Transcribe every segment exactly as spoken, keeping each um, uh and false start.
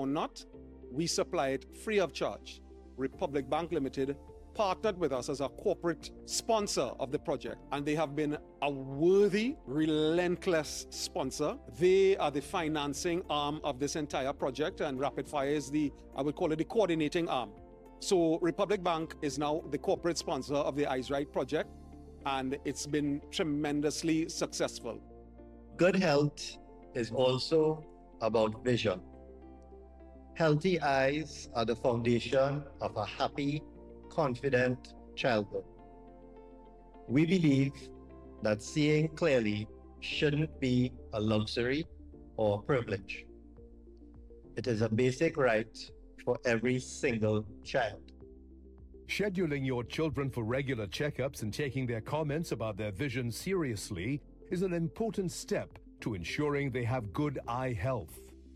or not, we supply it free of charge. Republic Bank Limited partnered with us as a corporate sponsor of the project, and they have been a worthy, relentless sponsor. They are the financing arm of this entire project, and Rapid Fire is the, I would call it the coordinating arm. So Republic Bank is now the corporate sponsor of the Eyes Right project, and it's been tremendously successful. Good health is also about vision. Healthy eyes are the foundation of a happy, confident childhood. We believe that seeing clearly shouldn't be a luxury or privilege. It is a basic right for every single child. Scheduling your children for regular checkups and taking their comments about their vision seriously is an important step to ensuring they have good eye health.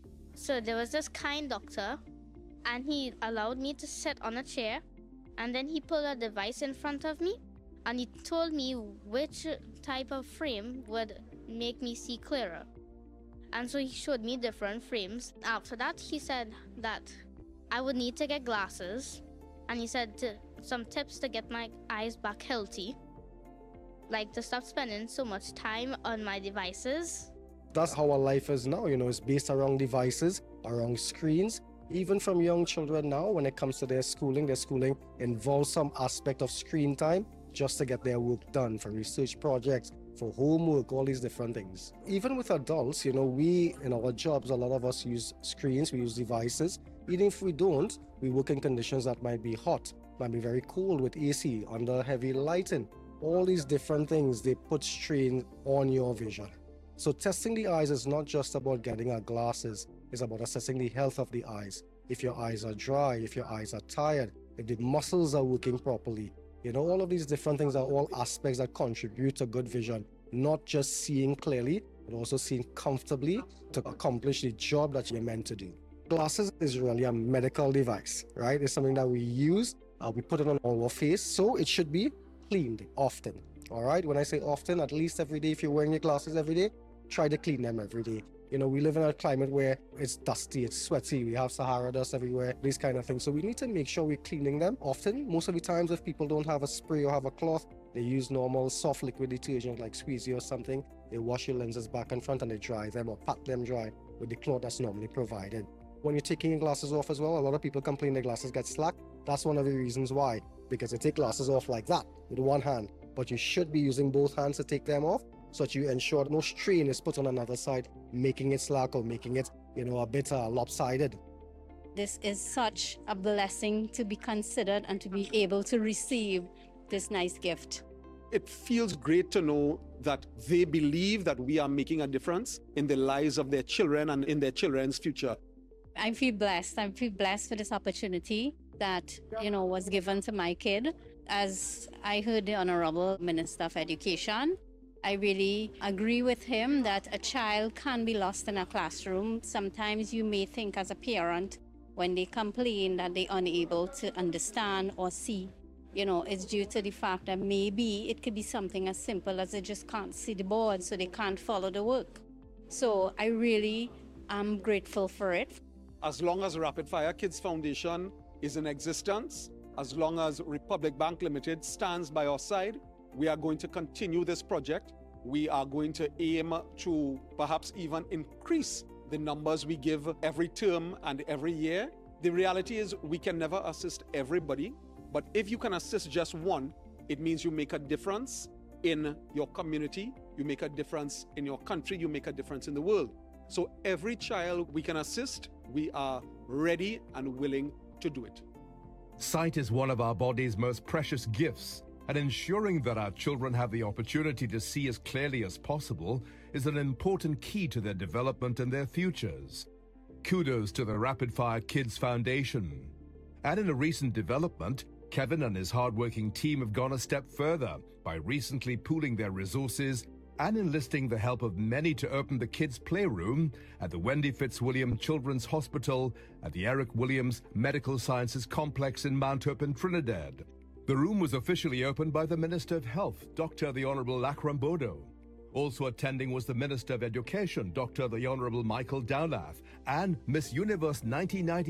So there was this kind doctor, and he allowed me to sit on a chair, and then he put a device in front of me, and he told me which type of frame would make me see clearer. And so he showed me different frames. After that, he said that I would need to get glasses, and he said to, some tips to get my eyes back healthy, like to stop spending so much time on my devices. That's how our life is now, you know, it's based around devices, around screens. Even from young children now, when it comes to their schooling, their schooling involves some aspect of screen time just to get their work done, for research projects, for homework, all these different things. Even with adults, you know, we, in our jobs, a lot of us use screens, we use devices. Even if we don't, we work in conditions that might be hot, might be very cold with A C, under heavy lighting. All these different things, they put strain on your vision. So testing the eyes is not just about getting our glasses, it's about assessing the health of the eyes. If your eyes are dry, if your eyes are tired, if the muscles are working properly. You know, all of these different things are all aspects that contribute to good vision. Not just seeing clearly, but also seeing comfortably to accomplish the job that you're meant to do. Glasses is really a medical device, right? It's something that we use, uh, we put it on our face, so it should be cleaned often. All right, when I say often, at least every day. If you're wearing your glasses every day, try to clean them every day. You know, we live in a climate where it's dusty, it's sweaty, we have Sahara dust everywhere, these kind of things. So we need to make sure we're cleaning them often. Most of the times, if people don't have a spray or have a cloth, they use normal soft liquid detergent like Squeezy or something. They wash your lenses back and front and they dry them or pat them dry with the cloth that's normally provided. When you're taking your glasses off as well, a lot of people complain their glasses get slack. That's one of the reasons why, because they take glasses off like that with one hand, but you should be using both hands to take them off, so that you ensure no strain is put on another side, making it slack or making it, you know, a bit uh, lopsided. This is such a blessing to be considered and to be able to receive this nice gift. It feels great to know that they believe that we are making a difference in the lives of their children and in their children's future. I feel blessed. I feel blessed for this opportunity that, you know, was given to my kid. As I heard the Honorable Minister of Education, I really agree with him that a child can be lost in a classroom. Sometimes you may think as a parent, when they complain that they're unable to understand or see, you know, it's due to the fact that maybe it could be something as simple as they just can't see the board, so they can't follow the work. So I really am grateful for it. As long as Rapid Fire Kids Foundation is in existence, as long as Republic Bank Limited stands by our side, we are going to continue this project. We are going to aim to perhaps even increase the numbers we give every term and every year. The reality is we can never assist everybody, but if you can assist just one, it means you make a difference in your community, you make a difference in your country, you make a difference in the world. So every child we can assist, we are ready and willing to do it. Sight is one of our body's most precious gifts, and ensuring that our children have the opportunity to see as clearly as possible is an important key to their development and their futures. Kudos to the Rapid Fire Kids Foundation. And in a recent development, Kevin and his hardworking team have gone a step further by recently pooling their resources and enlisting the help of many to open the kids' playroom at the Wendy Fitzwilliam Children's Hospital at the Eric Williams Medical Sciences Complex in Mount Hope in Trinidad. The room was officially opened by the Minister of Health, Doctor the Honorable Lakram Bodo. Also attending was the Minister of Education, Doctor the Honorable Michael Dowlath, and Miss Universe nineteen ninety